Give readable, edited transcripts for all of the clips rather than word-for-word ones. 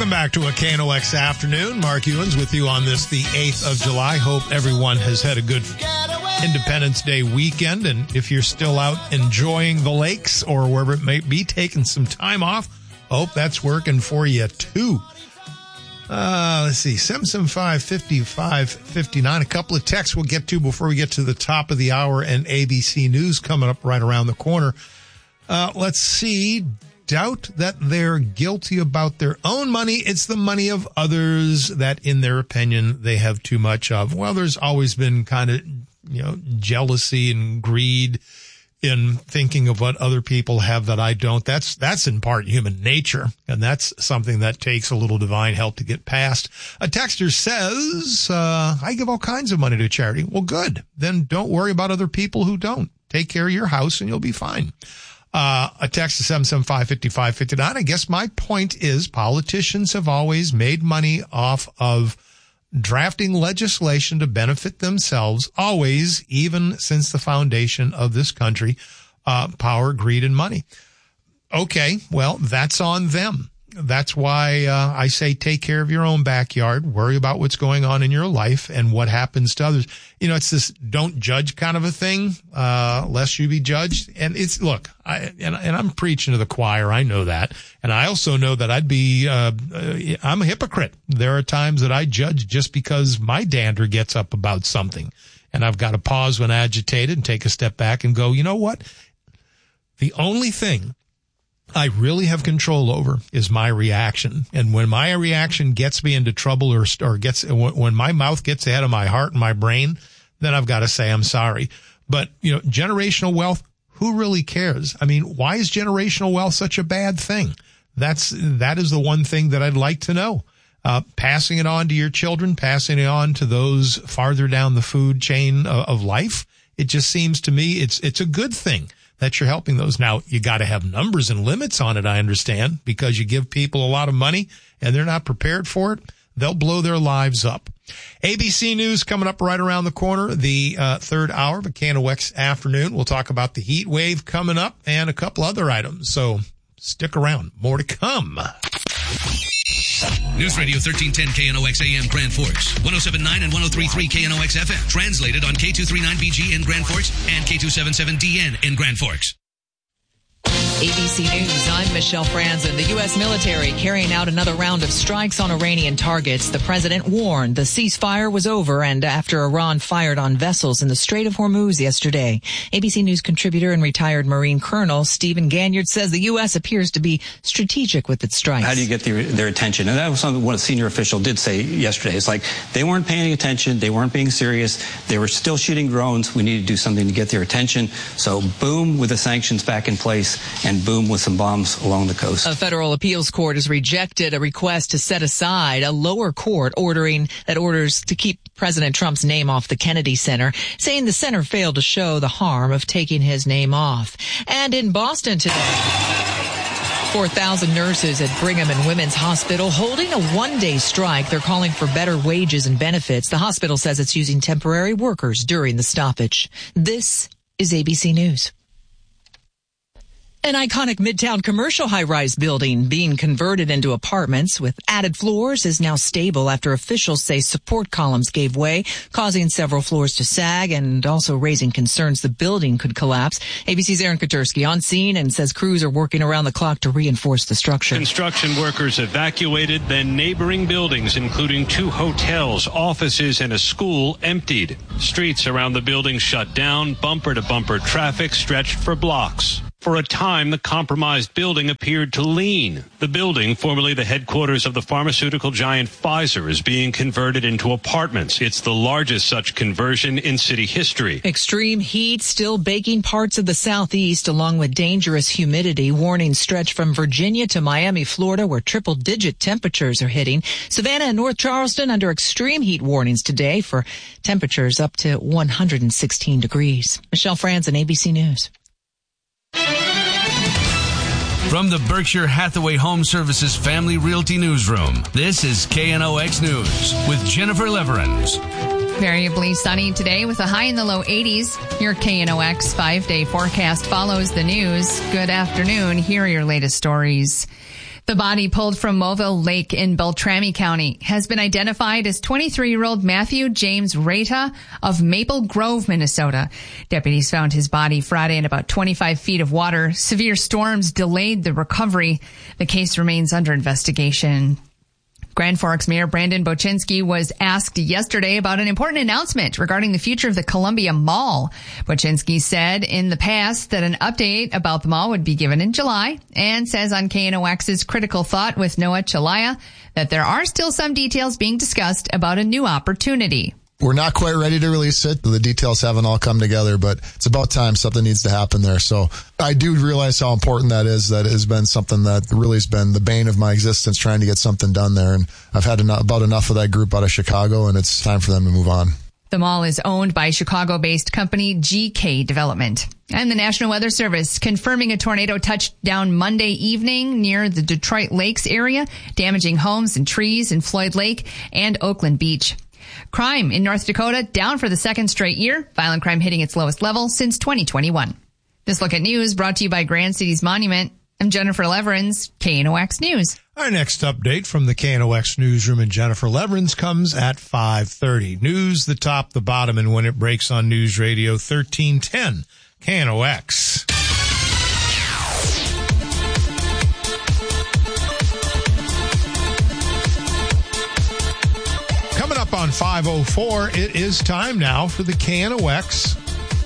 Welcome back to a KNOX afternoon. Mark Ewens with you on this, the 8th of July. Hope everyone has had a good Independence Day weekend. And if you're still out enjoying the lakes or wherever it may be, taking some time off, hope that's working for you too. Let's see, 775-5559. A couple of texts we'll get to before we get to the top of the hour and ABC News coming up right around the corner. Let's see. Doubt that they're guilty about their own money. It's the money of others that, in their opinion, they have too much of. Well, there's always been kind of, jealousy and greed in thinking of what other people have that I don't. That's in part human nature, and that's something that takes a little divine help to get past. A texter says, I give all kinds of money to charity. Well, good. Then don't worry about other people who don't. Take care of your house and you'll be fine. A text to 775-5559. I guess my point is politicians have always made money off of drafting legislation to benefit themselves, always, even since the foundation of this country, power, greed, and money. Okay, well, that's on them. That's why I say take care of your own backyard, worry about what's going on in your life and what happens to others. It's this don't judge kind of a thing, lest you be judged. And it's, look, I'm preaching to the choir. I know that. And I also know that I'm a hypocrite. There are times that I judge just because my dander gets up about something. And I've got to pause when agitated and take a step back and go, you know what? The only thing I really have control over is my reaction. And when my reaction gets me into trouble when my mouth gets ahead of my heart and my brain, then I've got to say I'm sorry. But, generational wealth, who really cares? I mean, why is generational wealth such a bad thing? That is the one thing that I'd like to know. Passing it on to your children, passing it on to those farther down the food chain of life. It just seems to me it's a good thing that you're helping those. Now, you got to have numbers and limits on it, I understand, because you give people a lot of money and they're not prepared for it. They'll blow their lives up. ABC News coming up right around the corner, the third hour of a KNOX afternoon. We'll talk about the heat wave coming up and a couple other items. So stick around. More to come. News Radio 1310 KNOX AM Grand Forks, 107.9 and 103.3 KNOX FM. Translated on K239BG in Grand Forks and K277DN in Grand Forks. ABC News, I'm Michelle Franzen. The U.S. military carrying out another round of strikes on Iranian targets. The president warned the ceasefire was over and after Iran fired on vessels in the Strait of Hormuz yesterday. ABC News contributor and retired Marine Colonel Stephen Ganyard says the U.S. appears to be strategic with its strikes. How do you get their attention? And that was something what a senior official did say yesterday. It's like they weren't paying attention. They weren't being serious. They were still shooting drones. We need to do something to get their attention. So boom, with the sanctions back in place, and boom with some bombs along the coast. A federal appeals court has rejected a request to set aside a lower court orders to keep President Trump's name off the Kennedy Center, saying the center failed to show the harm of taking his name off. And in Boston today, 4,000 nurses at Brigham and Women's Hospital holding a one-day strike. They're calling for better wages and benefits. The hospital says it's using temporary workers during the stoppage. This is ABC News. An iconic Midtown commercial high-rise building being converted into apartments with added floors is now stable after officials say support columns gave way, causing several floors to sag and also raising concerns the building could collapse. ABC's Aaron Katersky on scene and says crews are working around the clock to reinforce the structure. Construction workers evacuated, then neighboring buildings, including 2 hotels, offices, and a school, emptied. Streets around the building shut down, bumper-to-bumper traffic stretched for blocks. For a time, the compromised building appeared to lean. The building, formerly the headquarters of the pharmaceutical giant Pfizer, is being converted into apartments. It's the largest such conversion in city history. Extreme heat still baking parts of the southeast, along with dangerous humidity. Warnings stretch from Virginia to Miami, Florida, where triple-digit temperatures are hitting. Savannah and North Charleston under extreme heat warnings today for temperatures up to 116 degrees. Michelle Franzen, ABC News. From the Berkshire Hathaway Home Services Family Realty Newsroom, this is KNOX News with Jennifer Leverins. Variably sunny today with a high in the low 80s. Your KNOX 5-day forecast follows the news. Good afternoon. Here are your latest stories. The body pulled from Mobile Lake in Beltrami County has been identified as 23-year-old Matthew James Rata of Maple Grove, Minnesota. Deputies found his body Friday in about 25 feet of water. Severe storms delayed the recovery. The case remains under investigation. Grand Forks Mayor Brandon Boczynski was asked yesterday about an important announcement regarding the future of the Columbia Mall. Boczynski said in the past that an update about the mall would be given in July, and says on KNOX's Critical Thought with Noah Chalaya that there are still some details being discussed about a new opportunity. We're not quite ready to release it. The details haven't all come together, but it's about time something needs to happen there. So I do realize how important that is. That has been something that really has been the bane of my existence, trying to get something done there. And I've had about enough of that group out of Chicago, and it's time for them to move on. The mall is owned by Chicago-based company GK Development. And the National Weather Service confirming a tornado touched down Monday evening near the Detroit Lakes area, damaging homes and trees in Floyd Lake and Oakland Beach. Crime in North Dakota down for the second straight year. Violent crime hitting its lowest level since 2021. This Look at News brought to you by Grand Cities Monument. I'm Jennifer Leverins, KNOX News. Our next update from the KNOX newsroom and Jennifer Leverins comes at 5:30. News, the top, the bottom, and when it breaks on News Radio 1310 KNOX. Coming up on 5:04, it is time now for the KNOX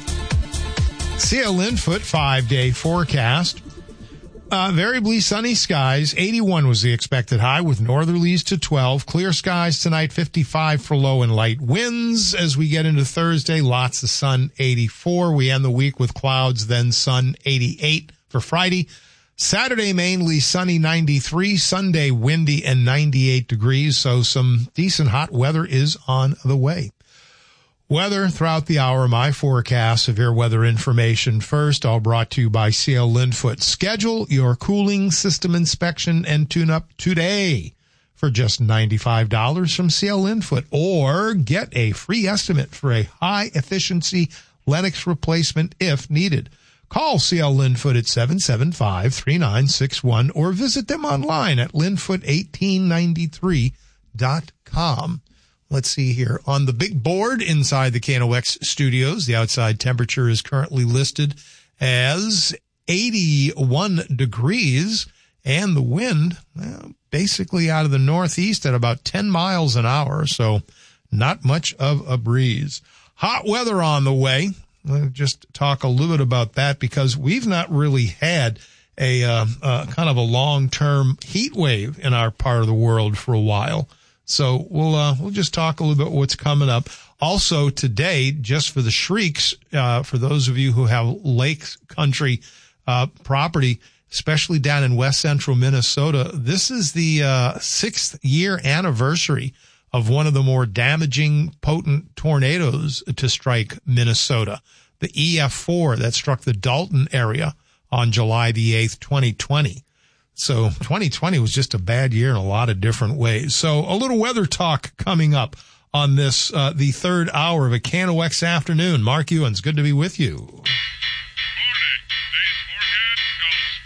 CL Lindfoot 5-day forecast. Variably sunny skies. 81 was the expected high with northerlies to 12. Clear skies tonight, 55 for low and light winds. As we get into Thursday, lots of sun, 84. We end the week with clouds, then sun, 88 for Friday. Saturday, mainly sunny, 93. Sunday, windy and 98 degrees. So some decent hot weather is on the way. Weather throughout the hour, my forecast, severe weather information first, all brought to you by CL Lindfoot. Schedule your cooling system inspection and tune-up today for just $95 from CL Lindfoot, or get a free estimate for a high-efficiency Lennox replacement if needed. Call CL Lindfoot at 775-3961 or visit them online at lindfoot1893.com. Let's see here. On the big board inside the KNOX studios, the outside temperature is currently listed as 81 degrees, and the wind basically out of the northeast at about 10 miles an hour, so not much of a breeze. Hot weather on the way. We'll just talk a little bit about that because we've not really had a kind of a long-term heat wave in our part of the world for a while. So we'll just talk a little bit what's coming up. Also today, just for the shrieks, for those of you who have lake country property, especially down in west central Minnesota, this is the 6th year anniversary of one of the more damaging, potent tornadoes to strike Minnesota, the EF4 that struck the Dalton area on July the 8th, 2020. So 2020 was just a bad year in a lot of different ways. So a little weather talk coming up on this, the third hour of a KNOX afternoon. Mark Ewens, good to be with you.